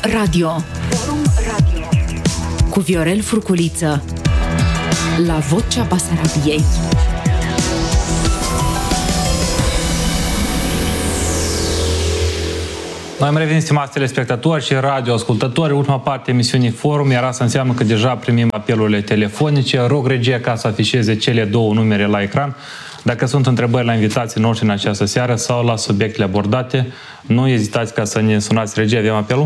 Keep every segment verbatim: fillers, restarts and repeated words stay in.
Radio. Forum Radio. Cu Viorel Furculiță. La Vocea Basarabiei. Noi am revenit, stimați telespectatori și radioascultători. Ultima parte a emisiunii Forum, iar asta înseamnă că deja primim apelurile telefonice. Rog regia ca să afișeze cele două numere la ecran. Dacă sunt întrebări la invitații noștri în această seară sau la subiectele abordate, nu ezitați ca să ne sunați. Regia, avem apelul?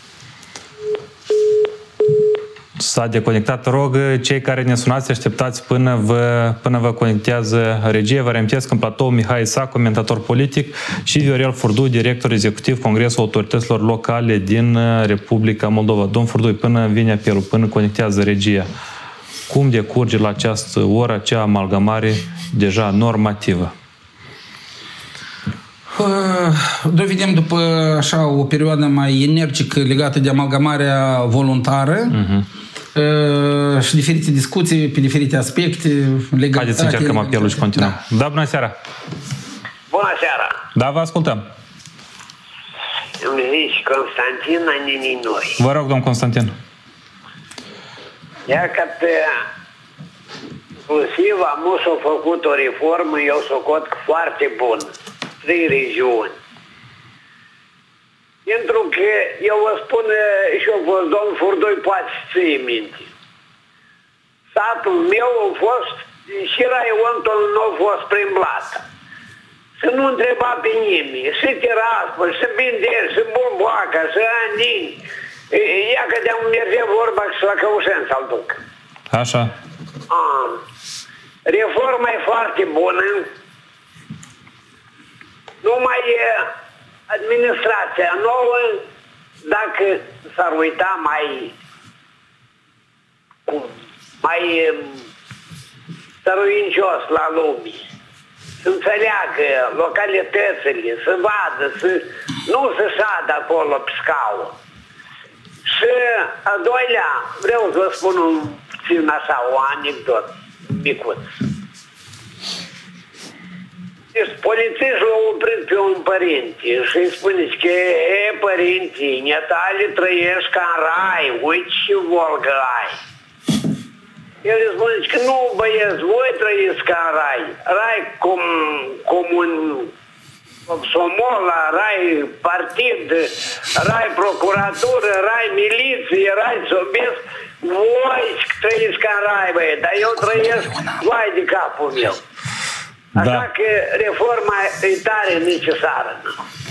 S-a deconectat. Rog, cei care ne sunați, așteptați până vă, până vă conectează regia. Vă reamintesc în platou Mihai Isac, comentator politic, și Viorel Furdui, director executiv Congresul Autorităților Locale din Republica Moldova. Domn Furdui, până vine apelul, până conectează regia, cum decurge la această oră acea amalgamare deja normativă? Noi vedem după așa o perioadă mai energică legată de amalgamarea voluntară, uh-huh. și diferite discuții pe diferite aspecte. Legalitate. Haideți să încercăm apelul și continuăm. Da. da, bună seara! Bună seara! Da, vă ascultăm! Îmi zici Constantin Aninoi. Vă rog, domn Constantin. Ia că pe inclusiv am s-a făcut o reformă, eu socot foarte bun. Trei regiuni. Pentru că eu vă spun și eu vă, domn Furdui, poate să ții minte. Satul meu a fost, și raionul nu a fost prin blată. Să nu întreba pe nimeni, să Tiraspol, să Binderi, să Bulboaca, să Andini. Ia că de-am merge vorba și la Căușeni să-l duc. Așa. A, reforma e foarte bună. Numai administrația nouă, dacă s-ar uita mai mai stăruincios la lume, să înțeleagă localitățile, să vadă, să nu să șadă acolo pe scaună. Și a doilea, vreau să vă spun un puțin așa, o anecdotă micuț. Deci polițistul a oprit pe un părinte și îi spuneți că, e, părinte, netale trăiești ca în rai, uite ce volgă ai. El îi spune că nu, băieți, voi trăiți ca în rai. Rai cum, cum un somola, rai partid, rai procuratură, rai miliție, rai sobesc. Voi trăiți ca în rai, băieți, dar eu trăiesc vai de capul meu. Așa da. Că reforma e tare necesară.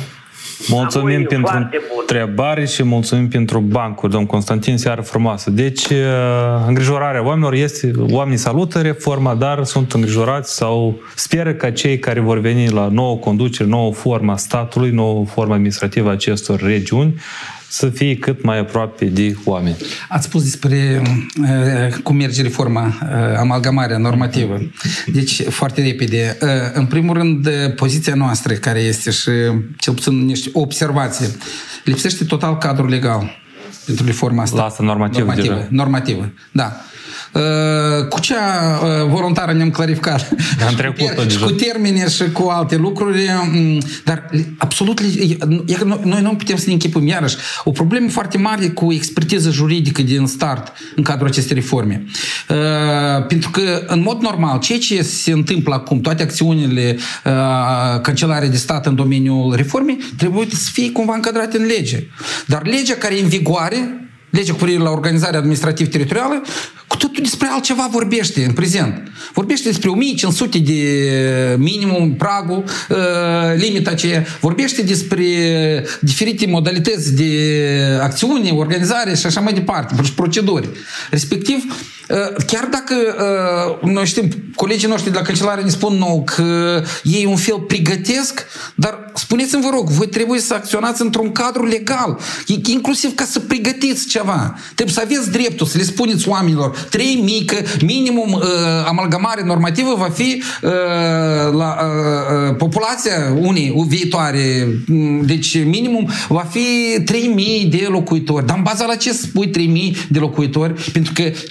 Mulțumim pentru întrebare și mulțumim pentru bancuri, domn Constantin, seară frumoasă. Deci, îngrijorarea oamenilor este, oamenii salută reforma, dar sunt îngrijorați sau speră ca cei care vor veni la nouă conducere, nouă formă a statului, nouă formă administrativă a acestor regiuni, să fie cât mai aproape de oameni. Ați spus despre uh, cum merge reforma, uh, amalgamarea normativă. Deci, foarte repede. Uh, în primul rând, poziția noastră, care este și, cel puțin, niște observații, lipsește total cadrul legal pentru reforma asta. La asta normativă, normativă, deja. Normativă, da. Uh, cu cea uh, voluntară ne-am clarificat am trecut, și cu termene și cu alte lucruri, dar absolut noi nu putem să ne închipăm iarăși o problemă foarte mare cu expertiză juridică din start în cadrul acestei reforme, uh, pentru că în mod normal ceea ce se întâmplă acum, toate acțiunile uh, Cancelarei de Stat în domeniul reformei trebuie să fie cumva încadrate în lege, dar legea care e în vigoare, legea cu privire la organizarea administrativ-teritorială, cu totul despre altceva vorbește în prezent. Vorbește despre o mie cinci sute de minimum, pragul, uh, limita aceea. Vorbește despre diferite modalități de acțiune, organizare și așa mai departe, proceduri. Respectiv, uh, chiar dacă uh, noi știm, colegii noștri de la Cancelare ne spun nou că ei un fel pregătesc, dar spuneți-mi, vă rog, voi trebuie să acționați într-un cadru legal, inclusiv ca să pregătiți ceva. Trebuie să aveți dreptul să le spuneți oamenilor trei mii că minimum uh, amalgamare normativă va fi uh, la uh, populația unei viitoare. Deci minimum va fi trei mii de locuitori. Dar în baza la ce spui trei mii de locuitori? Pentru că ceea ce a fost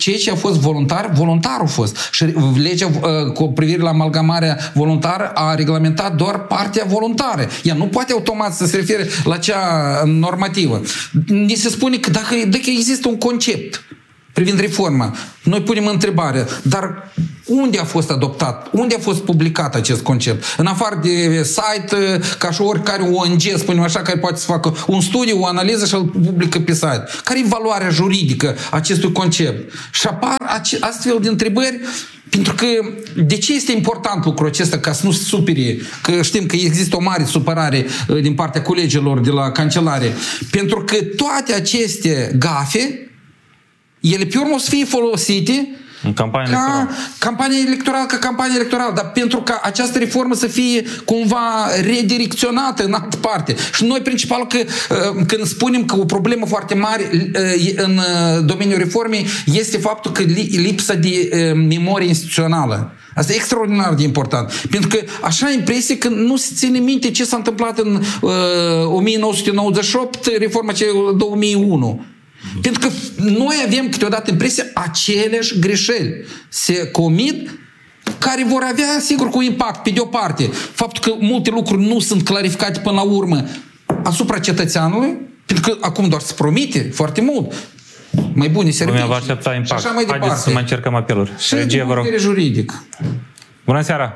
fost voluntar, voluntar a fost. Și legea cu privire la amalgamarea voluntară a reglementat doar partea voluntară. Ea nu poate automat să se refere la cea normativă. Ni se spune că dacă, dacă există un concept privind reforma, noi punem întrebarea, dar unde a fost adoptat? Unde a fost publicat acest concept? În afară de site, ca și oricare O N G, spunem așa, care poate să facă un studiu, o analiză și îl publică pe site. Care e valoarea juridică acestui concept? Și apar astfel de întrebări. Pentru că, de ce este important lucrul acesta ca să nu se supere? Că știm că există o mare supărare din partea colegilor de la cancelare. Pentru că toate aceste gafe, ele pe urmă o să fie folosite în campanie ca electorală. campanie electorală, ca campanie electorală, dar pentru ca această reformă să fie cumva redirecționată în altă parte. Și noi principal că când spunem că o problemă foarte mare în domeniul reformei este faptul că lipsa de memorie instituțională. Asta e extraordinar de important. Pentru că așa ai impresie că nu se ține minte ce s-a întâmplat în uh, o mie nouă sute nouăzeci și opt, reforma cea două mii unu. Pentru că noi avem câteodată impresia aceleași greșeli se comit care vor avea, sigur, cu impact, pe de o parte, faptul că multe lucruri nu sunt clarificate până la urmă asupra cetățeanului, pentru că acum doar se promite foarte mult mai bune servicii. Lumea va aștepta impact. Așa mai departe. Haideți să mai încercăm apeluri. Și Regie, vă rog. juridic. Bună seara!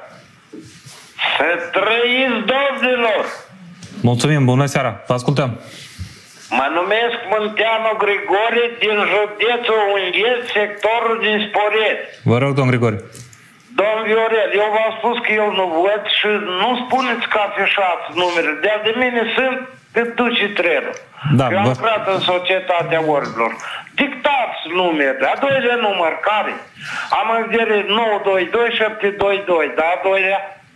Să trăiți, domnilor! Mulțumim, bună seara! Vă ascultăm! Mă numesc Munteanu Grigore din județul Ungheni, sectorul din Sporeț. Vă rog, domn Grigore. Domn Viorel, eu v-am spus că eu nu văd și nu spuneți că afișați numere. De-a de mine sunt cât duce trenul. Da, eu am vă... lucrat în societatea orbilor. Dictați numere. A doilea număr, care? Am în vedere nouă doi doi șapte doi doi, dar a doilea...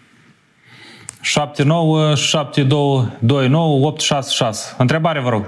șapte nouă șapte doi doi nouă opt șase șase. Întrebare, vă rog.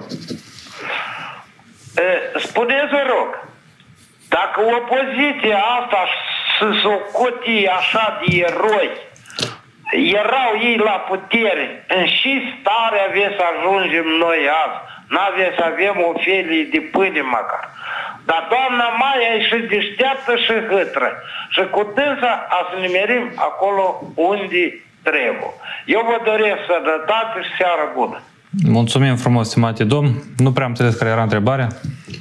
Spuneți, vă rog, dacă opoziția asta să s-o așa de eroi, erau ei la putere, în și stare aveți să ajungem noi azi, n-aveți să avem o felie de pâine măcar. Dar doamna Maia e și deșteaptă și hâtră. Și cu dânsa a să ne merim acolo unde trebuie. Eu vă doresc sănătate și seară bună. Mulțumim frumos, stimate domn. Nu prea am înțeles care era întrebarea.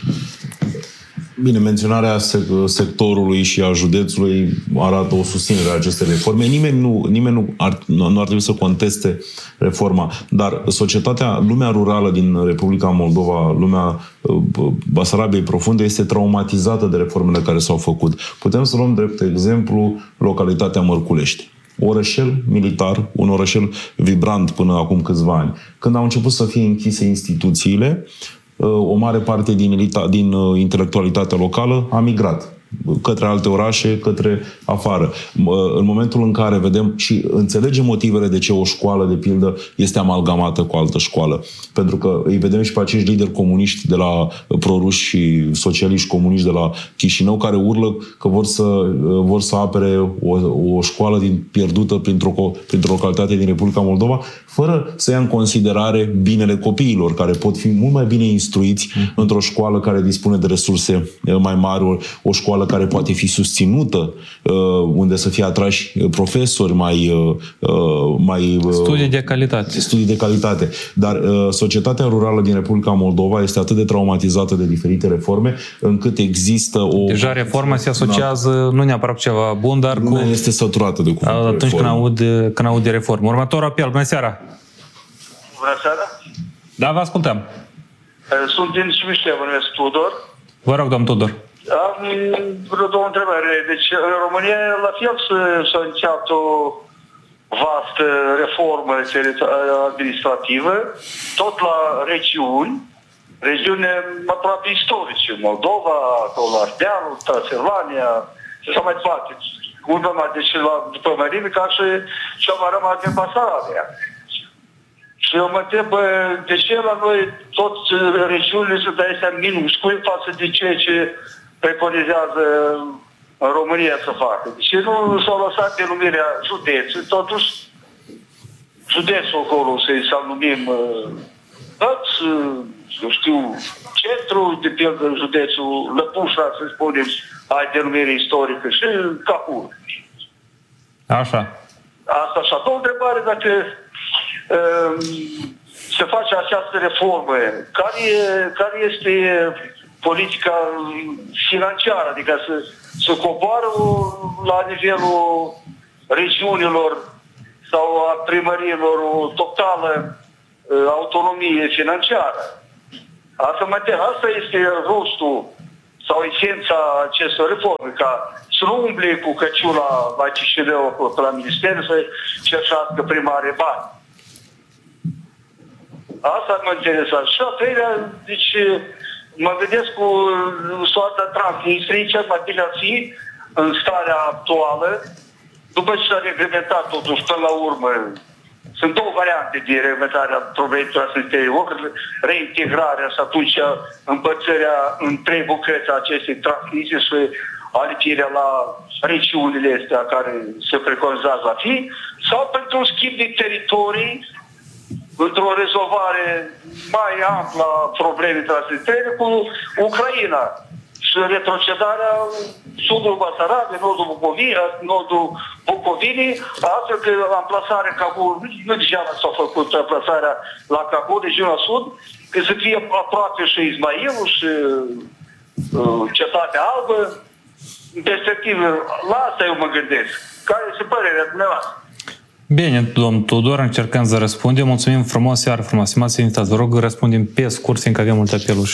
Bine, menționarea sectorului și a județului arată o susținere a acestei reforme. Nimeni nu, nimeni nu, ar, nu ar trebui să conteste reforma, dar societatea, lumea rurală din Republica Moldova, lumea Basarabiei profunde, este traumatizată de reformele care s-au făcut. Putem să luăm drept exemplu localitatea Mărculești. Orășel militar, un orășel vibrant până acum câțiva ani. Când au început să fie închise instituțiile, o mare parte din, elita, din intelectualitatea locală a migrat către alte orașe, către afară. În momentul în care vedem și înțelegem motivele de ce o școală, de pildă, este amalgamată cu altă școală. Pentru că îi vedem și pe acești lideri comuniști de la proruși și socialiști comuniști de la Chișinău care urlă că vor să, vor să apere o, o școală din, pierdută printr-o, printr-o localitate din Republica Moldova, fără să ia în considerare binele copiilor, care pot fi mult mai bine instruiți într-o școală care dispune de resurse mai mari, o, o școală care poate fi susținută, unde să fie atrași profesori mai... mai studii de calitate. Studii de calitate. Dar societatea rurală din Republica Moldova este atât de traumatizată de diferite reforme, încât există o... Deja reforma se asociază, da, nu neapărat cu ceva bun, dar lumea cu... este săturată de cuvântul atunci reformă. când aud, când aud de reformă. Următorul apel. Bună seara! Bună seara! Da, vă ascultăm. Sunt din Șmiștea, mă numesc Tudor. Vă rog, domn Tudor. Am vreo două întrebări. Deci, în România, la fel, s-a început o vastă reformă administrativă, tot la regiuni, regiune aproape istorice, Moldova, Ardealul, Transilvania, și așa mai departe. Urmă, deci, la, după mărime, ca și ce a mai rămas din Basarabia. Și eu mă întreb, de ce la noi toți regiunile sunt de astea minuscule față de ceea ce preconizează în România să facă. Și nu s-au lăsat denumirea județului, totuși județul acolo să-i să numim uh, eu știu, ce centru, de pildă în județul Lăpușa, să spunem, ai denumire istorică, și Cahul. Așa. Asta și a doua întrebare, dacă uh, se face această reformă, care, care este politica financiară, adică să, să coboară la nivelul regiunilor sau a primăriilor o totală uh, autonomie financiară. Asta, mai de, asta este rostul sau esența acestor reforme, ca să nu umble cu căciula la Chișinău, pe la minister, să cerșească primare bani. Asta mă interesa. Și a treilea, deci mă gândesc cu soarta Transnistriei, cel mai bine ar fi în starea actuală, după ce s-a reglementat totuși până la urmă. Sunt două variante de reglementare a problemei Transnistriei. Ori reintegrarea și atunci împărțirea în trei bucăți a acestei Transnistrii și alipirea la regiunile astea care se preconizează a fi, sau pentru un schimb de teritorii într-o rezolvare mai amplă a problemei Transnistriei cu Ucraina și retrocedarea sudul Basarabiei, nordul Bucovinii, nordul Bucovinii, astfel că amplasarea Cahul, nu degeaba s-a făcut amplasarea la Cahul, regiunea sud, că să fie aproape și Ismailul și uh, Cetatea Albă. În perspectivă, la asta eu mă gândesc. Care este părerea dumneavoastră? Bine, domnul Tudor, încercăm să răspundem. Mulțumim frumos, iar frumos. Stimați invitați, vă rog, răspundem pe scurt, fiindcă avem multe apeluri.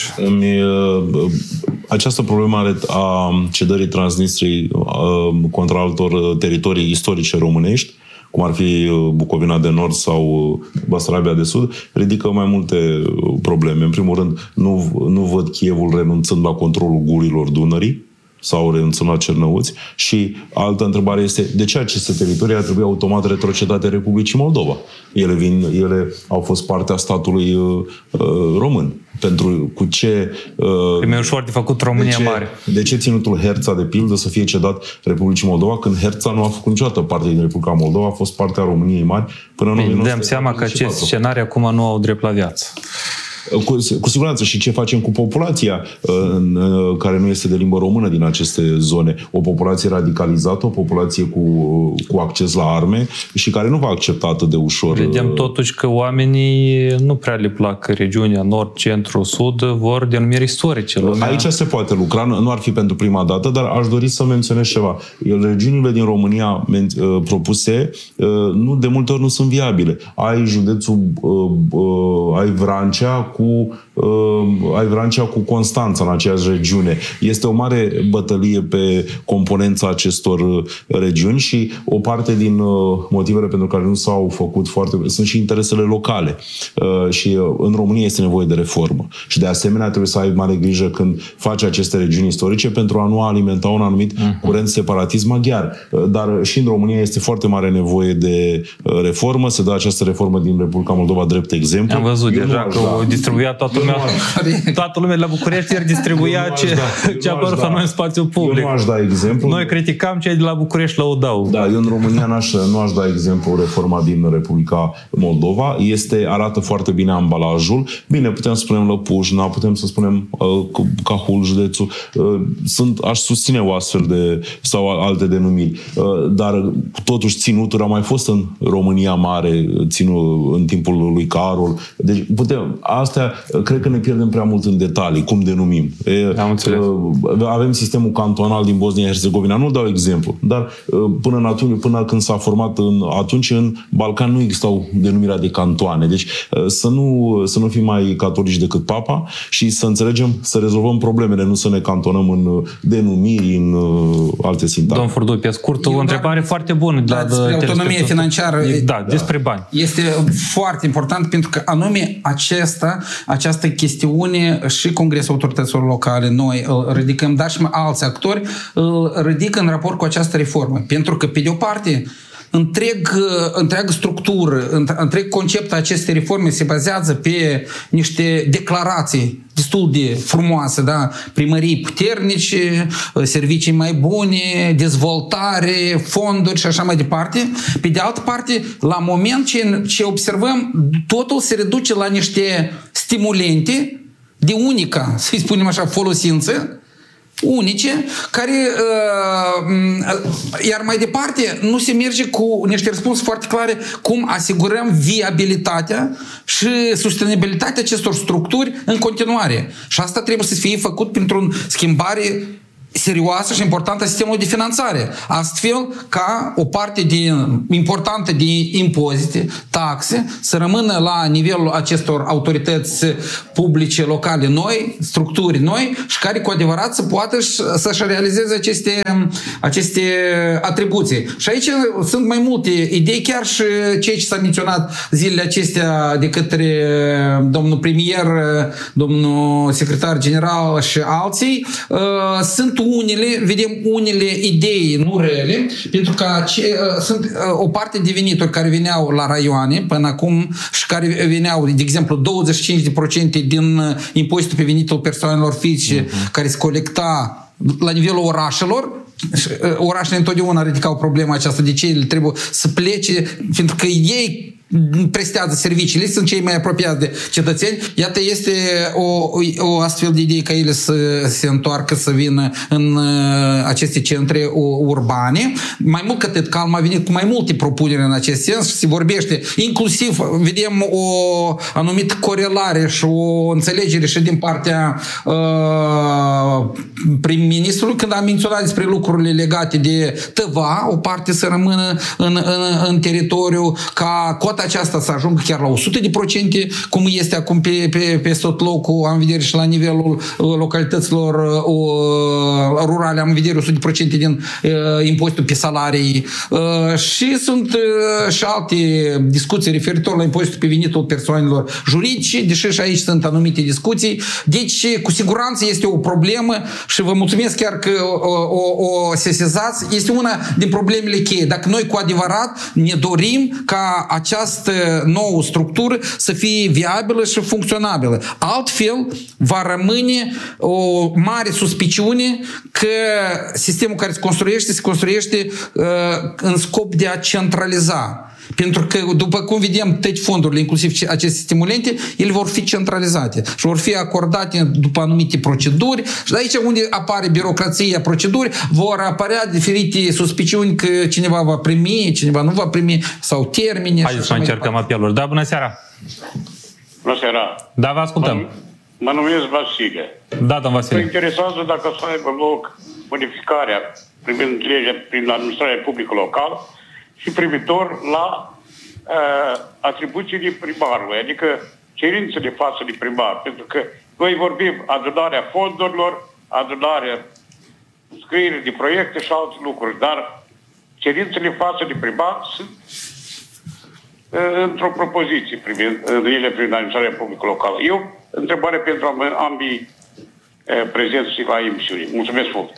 Această problemă a cedării Transnistriei contra altor teritorii istorice românești, cum ar fi Bucovina de Nord sau Basarabia de Sud, ridică mai multe probleme. În primul rând, nu, nu văd Chievul renunțând la controlul gurilor Dunării, sau renunțând la Cernăuți. Și altă întrebare este, de ce aceste teritorii ar trebui automat retrocedate Republicii Moldova? Ele, vin, ele au fost partea statului uh, român. Pentru cu ce... Uh, e mai ușor de făcut România de ce, mare. De ce ținutul Herța, de pildă, să fie cedat Republicii Moldova, când Herța nu a făcut niciodată parte din Republica Moldova, a fost partea României mari până în Bine, dăm seama că acest scenarii acum nu au drept la viață. Cu, cu siguranță. Și ce facem cu populația în, care nu este de limbă română din aceste zone? O populație radicalizată, o populație cu, cu acces la arme și care nu va accepta atât de ușor. Vedem totuși că oamenii nu prea le plac regiunea nord, centru, sud, vor denumiri istorice. Lumea... Aici se poate lucra, nu ar fi pentru prima dată, dar aș dori să menționez ceva. Regiunile din România propuse nu, de multe ori nu sunt viabile. Ai județul, ai Vrancea cu uh, ai Vrancea cu Constanța în aceeași regiune. Este o mare bătălie pe componența acestor regiuni și o parte din uh, motivele pentru care nu s-au făcut foarte... sunt și interesele locale. Uh, și uh, în România este nevoie de reformă. Și de asemenea trebuie să ai mare grijă când faci aceste regiuni istorice pentru a nu alimenta un anumit uh-huh. curent separatist maghiar. Uh, dar și în România este foarte mare nevoie de uh, reformă. Se dă această reformă din Republica Moldova drept exemplu. Am văzut Eu deja că o distribuia toată lumea. Toată lumea la București iar distribuia ce, da, ce a apărut la noi în spațiu public. Eu nu aș da exemplu. Noi criticam cei de la București lăudau. Da, eu în România n-aș, nu aș da exemplu reforma din Republica Moldova. Este, arată foarte bine ambalajul. Bine, putem să spunem Lăpușna, putem să spunem uh, Cahul, județul. Uh, sunt, aș susține o astfel de, sau alte denumiri. Uh, dar totuși ținutul a mai fost în România mare, ținut în timpul lui Carol. Deci putem, astea, cred că ne pierdem prea mult în detalii, cum denumim. E, Am înțeles. Avem sistemul cantonal din Bosnia-Herzegovina, nu dau exemplu, dar până, în atunci, până când s-a format în, atunci în Balcan nu existau denumirea de cantoane. Deci să nu, să nu fim mai catolici decât Papa și să înțelegem, să rezolvăm problemele, nu să ne cantonăm în denumiri, în alte sintagme. Domnul Furdu, pe scurt, o întrebare da, foarte bună. De da, despre autonomie financiară. Da, despre bani. Este foarte important pentru că anume acesta, această chestiune și Congresul Autorităților Locale, noi îl ridicăm, dar și alți actori îl ridică în raport cu această reformă. Pentru că, pe de o parte, întreg, întreagă structură, întreg concept acestei reforme se bazează pe niște declarații destul de frumoase, da? Primării puternice, servicii mai bune, dezvoltare, fonduri și așa mai departe. Pe de altă parte, la moment ce, ce observăm, totul se reduce la niște stimulente de unica, să-i spunem așa, folosință, unice, care, uh, iar mai departe, nu se merge cu niște răspunsuri foarte clare cum asigurăm viabilitatea și sustenabilitatea acestor structuri în continuare. Și asta trebuie să fie făcut printr-o schimbare serioasă și importantă a sistemului de finanțare. Astfel ca o parte din, importantă de impozite, taxe, să rămână la nivelul acestor autorități publice, locale noi, structuri noi și care cu adevărat să poată să-și realizeze aceste, aceste atribuții. Și aici sunt mai multe idei, chiar și ceea ce s-a menționat zilele acestea de către domnul premier, domnul secretar general și alții. Sunt unele, vedem unele idei nu rele, pentru că ce, sunt o parte de venituri care veneau la raioane până acum și care veneau, de exemplu, douăzeci și cinci la sută din impozitul pe venitul persoanelor fizice uh-huh. care se colecta la nivelul orașelor. Orașele întotdeauna ridicau problema aceasta de ce ele trebuie să plece, pentru că ei prestează serviciile, sunt cei mai apropiați de cetățeni. Iată, este o, o astfel de idee ca ele să se întoarcă, să vină în aceste centre urbane. Mai mult că atât, Calm a venit cu mai multe propuneri în acest sens și se vorbește, inclusiv vedem o anumită corelare și o înțelegere și din partea uh, prim-ministrului când a menționat despre lucrurile legate de T V A, o parte să rămână în, în, în teritoriu, ca cota aceasta să ajungă chiar la o sută la sută, cum este acum pe, pe, pe tot locul, am vedere și la nivelul uh, localităților uh, rurale, am vedere o sută la sută din uh, impozitul pe salarii. Uh, și sunt uh, și alte discuții referitor la impozitul pe venitul persoanelor juridice, deși și aici sunt anumite discuții. Deci, cu siguranță este o problemă și vă mulțumesc chiar că o, o, o sesizați. Este una din problemele cheie. Dacă noi cu adevărat ne dorim ca această nouă structură să fie viabilă și funcționabilă. Altfel, va rămâne o mare suspiciune că sistemul care se construiește, se construiește uh, în scop de a centraliza. Pentru că, după cum vedem, toate fondurile, inclusiv aceste stimulente, ele vor fi centralizate și vor fi acordate după anumite proceduri și de aici unde apare birocrația, proceduri, vor apărea diferite suspiciuni că cineva va primi, cineva nu va primi, sau termene. Haideți să încercăm apeluri. Da, bună seara! Bună seara! Da, vă ascultăm. Mă, mă numesc Vasile. Da, domn Vasile. Mă interesează dacă să aibă loc modificarea privind legea prin administrarea publică locală și privitor la uh, atribuțiile primarului, adică cerințele față de primar. Pentru că noi vorbim adunarea fondurilor, adunarea scriere de proiecte și alte lucruri, dar cerințele față de primar sunt uh, într-o propoziție privind ele prin administrarea publică locală. Eu, întrebare pentru ambii uh, prezenți la emisiune. Mulțumesc mult!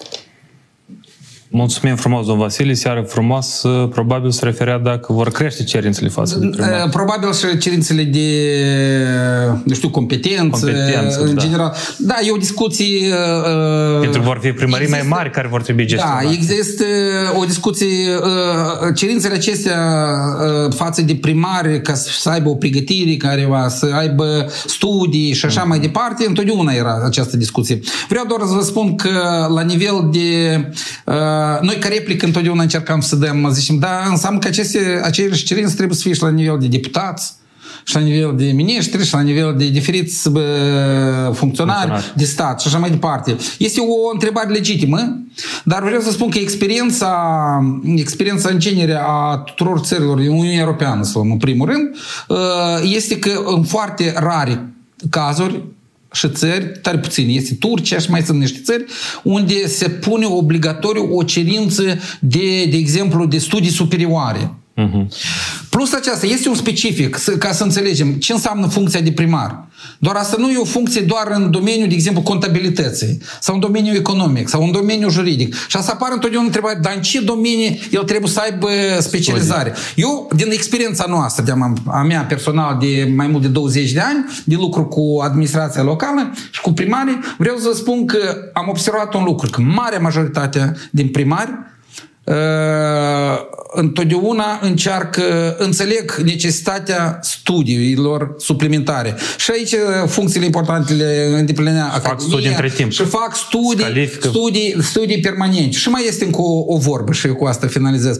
Mulțumim frumos, domn Vasile, seară frumos. Probabil se referea dacă vor crește cerințele față de primar. Probabil și cerințele de, nu știu, competență, competență în da. general. Da, e o discuție... Pentru că vor fi primării există, mai mari care vor trebui gestionate. Da, există o discuție, cerințele acestea față de primari, ca să aibă o pregătire, care va să aibă studii și așa mm-hmm. mai departe, întotdeauna era această discuție. Vreau doar să vă spun că la nivel de... Noi ca replică întotdeauna încercam să dăm, zicem, da, înseamnă că aceste, acele cerințe trebuie să fie și la nivel de deputați, și la nivel de miniștri, și la nivel de diferiți bă, funcționari, funcționari de stat și așa mai departe. Este o întrebare legitimă, dar vreau să spun că experiența, experiența în genere a tuturor țărilor din Uniunea Europeană, să luăm în primul rând, este că în foarte rare cazuri și țări, tare puține, este Turcia și mai sunt niște țări, unde se pune obligatoriu o cerință de, de exemplu, de studii superioare. Uh-huh. Plus aceasta, este un specific, ca să înțelegem ce înseamnă funcția de primar. Doar asta nu e o funcție doar în domeniul, de exemplu, contabilității, sau în domeniul economic, sau în domeniul juridic. Și asta apare întotdeauna întrebare, dar în ce domenii el trebuie să aibă specializare? Eu, din experiența noastră, de a mea personal de mai mult de douăzeci de ani, de lucru cu administrația locală și cu primarii, vreau să spun că am observat un lucru, că marea majoritate din primari întotdeauna încearcă, înțeleg necesitatea studiilor suplimentare. Și aici funcțiile importante le îndeplinea Academia. Studii între timp. Și fac studii, studii, studii permanente. Și mai este încă o, o vorbă și eu cu asta finalizez.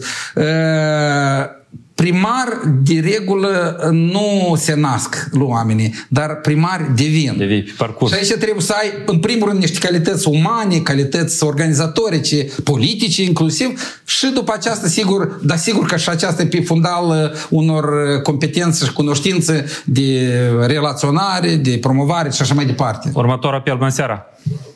Primar, de regulă, nu se nasc oamenii, dar primari devin. Devii pe parcurs. Și aici trebuie să ai, în primul rând, niște calități umane, calități organizatorice, politice inclusiv, și după aceasta, sigur, dar sigur că și aceasta e pe fundal unor competențe și cunoștințe de relaționare, de promovare și așa mai departe. Următor apel, bună seara!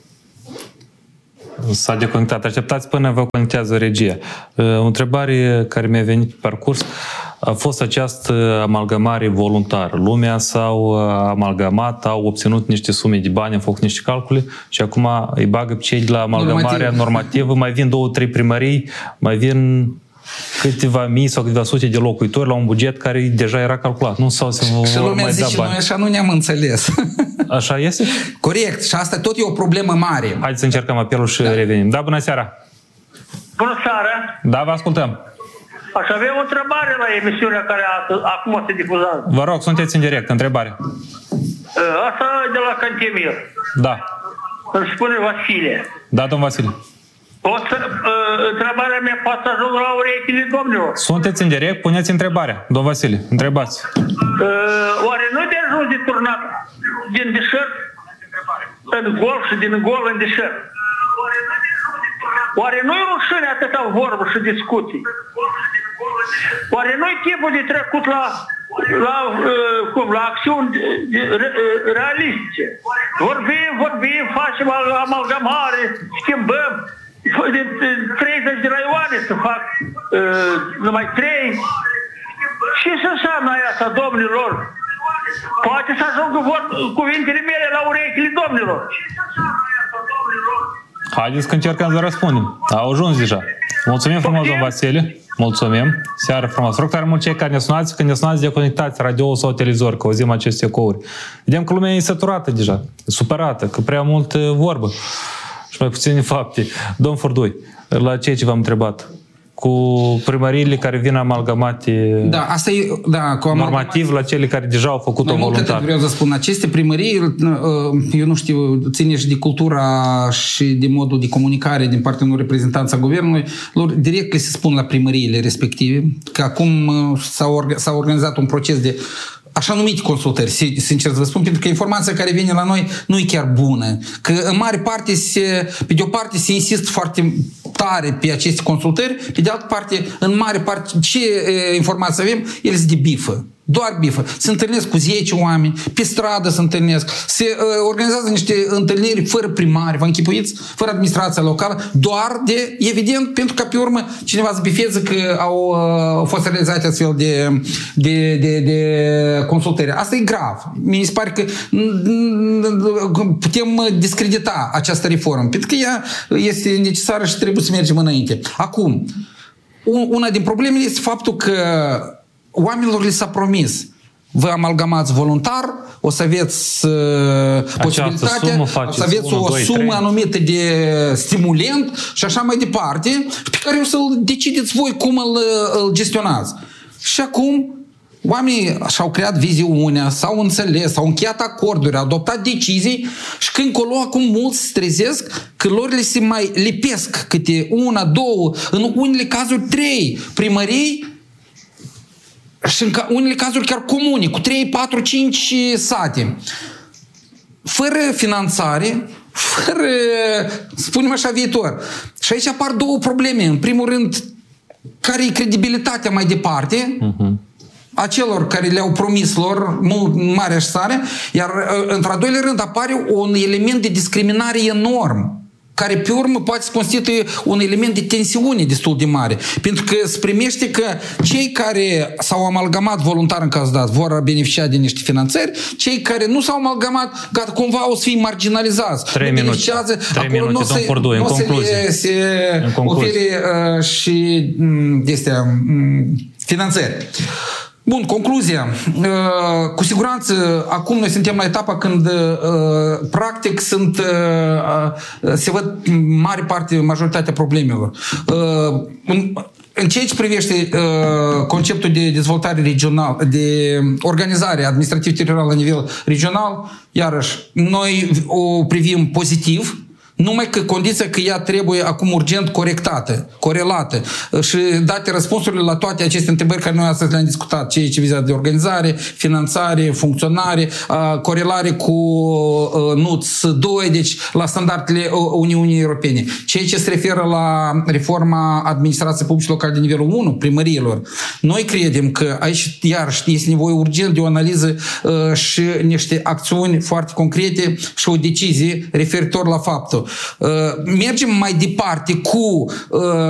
S-a deconectat. Așteptați până vă conectează regia. O întrebare care mi-a venit pe parcurs. A fost această amalgamare voluntară. Lumea s-au amalgamat, au obținut niște sume de bani, au făcut niște calcule și acum îi bagă pe cei de la amalgamarea normativă. normativă. Mai vin două, trei primării, mai vin câteva mii sau câteva sute de locuitori la un buget care deja era calculat. Nu sau se vor și lumea mai zice, da bani. Noi așa nu ne-am înțeles. Așa este? Corect. Și asta tot e o problemă mare. Haideți să încercăm apelul și da. revenim. Da, bună seara! Bună seara! Da, vă ascultăm. Aș avea o întrebare la emisiunea care acum se difuzează. Vă rog, sunteți în direct. Întrebare. Asta de la Cantemir. Da. Îmi spune Vasile. Da, domn Vasile. Pot să, uh, întrebarea mea poate să ajung la urechile domnilor. Sunteți în direct, puneți întrebarea. Domn Vasile, întrebați. Uh, oare nu de ajuns de turnat din deșert în gol și din gol în deșert? Oare nu-i rușine atâta vorbă și discuții? Oare nu-i timpul de trecut la, la, uh, cum, la acțiuni re, realistice? Vorbim, vorbim, facem amalgamare, schimbăm. De treizeci de raioane să fac uh, numai trei. Ce să înseamnă asta, domnilor? Poate să ajungă vor, cuvintele mele la urechile domnilor. Haideți că încercăm să răspundem. Au ajuns deja. Mulțumim frumos, domn Vasile. Mulțumim. Seară frumos. Rog tare mult cei care ne sunați, când ne sunați, deconectați radio sau televizor, că auzim aceste ecouri. Vedem că lumea e săturată deja, e supărată, că prea mult vorbă. Și mai puține fapte. Domn Furdui, la ceea ce v-am întrebat, cu primăriile care vin amalgamate da, asta e, da, cu normativ la cele care deja au făcut-o voluntar. Vreau să spun, aceste primării, eu nu știu, ține și de cultura și de modul de comunicare din partea unor reprezentanți a guvernului, lor direct le se spun la primăriile respective, că acum s-a organizat un proces de așa numite consultări, sincer să vă spun, pentru că informația care vine la noi nu e chiar bună. Că în mare parte, se, pe de o parte, se insistă foarte tare pe aceste consultări, pe de altă parte, în mare parte, ce e, informații avem, ele se de bifă. Doar bifă. Se întâlnesc cu zece oameni, pe stradă se întâlnesc, se uh, organizează niște întâlniri fără primari, vă închipuiți, fără administrația locală, doar de, evident, pentru că pe urmă cineva să bifeze că au uh, fost realizate astfel de, de, de, de consultări. Asta e grav. Mi se pare că putem discredita această reformă, pentru că ea este necesară și trebuie să mergem înainte. Acum, una din probleme este faptul că oamenilor li s-a promis: vă amalgamați voluntar, o să aveți uh, posibilitatea, o să aveți unu, o doi, sumă trei anumită de stimulent și așa mai departe, pe care o să-l decideți voi cum îl, îl gestionați. Și acum oamenii și-au creat viziunea, s-au înțeles, s-au încheiat acorduri, au adoptat decizii și când colo acum mulți se trezesc că lor le se mai lipesc câte una, două, în unele cazuri trei primării și în unele cazuri chiar comune, cu trei, patru, cinci sate. Fără finanțare, fără, spunem așa, viitor. Și aici apar două probleme. În primul rând, care e credibilitatea mai departe uh-huh. a celor care le-au promis lor mult mare așteptare, iar într-al doilea rând apare un element de discriminare enorm, care pe urmă poate să constituie un element de tensiune destul de mare. Pentru că se primește că cei care s-au amalgamat voluntar în cazul dat vor beneficia de niște finanțări, cei care nu s-au amalgamat, gata, cumva o să fie marginalizați. Trei minute. Trei minute, domn Furdui, în concluzie. Se, se ofere uh, și um, este, um, finanțări. Bun, concluzia. Cu siguranță, acum noi suntem la etapa când, practic, sunt, se văd mare parte, majoritatea problemelor. În ceea ce privește conceptul de dezvoltare regională, de organizare administrativ-teritorială la nivel regional, iarăși, noi o privim pozitiv, numai că condiția că ea trebuie acum urgent corectată, corelată și date răspunsurile la toate aceste întrebări care noi astăzi le-am discutat, ceea ce vizează de organizare, finanțare, funcționare, corelare cu N U T S doi, deci la standardele Uniunii Europene. Ceea ce se referă la reforma administrației publice locale de nivelul unu, primăriilor. Noi credem că aici, iarăși, este nevoie urgent de o analiză și niște acțiuni foarte concrete și o decizie referitor la faptul. Mergem mai departe cu